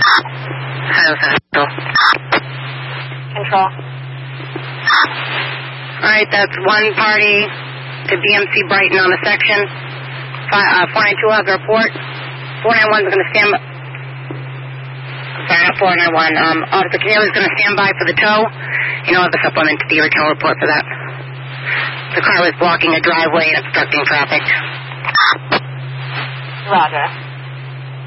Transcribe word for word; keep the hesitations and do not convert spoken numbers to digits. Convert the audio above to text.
Control. Control. All right, that's one party to B M C Brighton on the section. Uh, four nine two has a report. four nine one is going to stand by. Sorry, not four nine one. Um, Officer Keneally is going to stand by for the tow. You know, have a supplement to the original report for that. The car was blocking a driveway and obstructing traffic. Roger.